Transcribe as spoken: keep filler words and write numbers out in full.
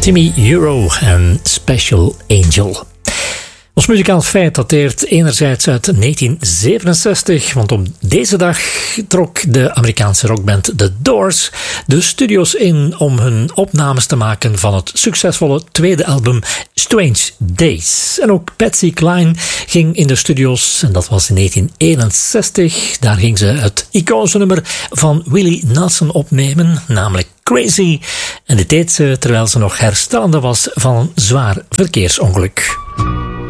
Timmy Euro en Special Angel. Ons muzikaal feit dateert enerzijds uit negentien zevenenzestig, want op deze dag trok de Amerikaanse rockband The Doors de studio's in om hun opnames te maken van het succesvolle tweede album Strange Days. En ook Patsy Cline ging in de studio's, en dat was in negentien eenenzestig. Daar ging ze het iconische nummer van Willie Nelson opnemen, namelijk Crazy. En dit deed ze terwijl ze nog herstellende was van een zwaar verkeersongeluk.